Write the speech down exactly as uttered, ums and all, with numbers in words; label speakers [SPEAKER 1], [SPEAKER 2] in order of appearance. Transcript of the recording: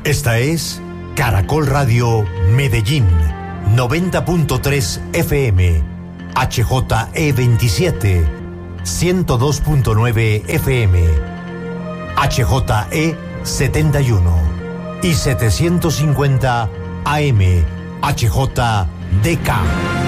[SPEAKER 1] Esta es Caracol Radio Medellín, noventa punto tres F M, H J E veintisiete, ciento dos punto nueve F M, H J E setenta y uno y setecientos cincuenta A M, H J D K.